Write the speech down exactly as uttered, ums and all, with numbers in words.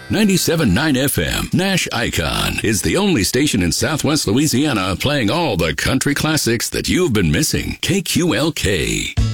ninety-seven point nine F M, Nash Icon, is the only station in Southwest Louisiana playing all the country classics that you've been missing. K Q L K.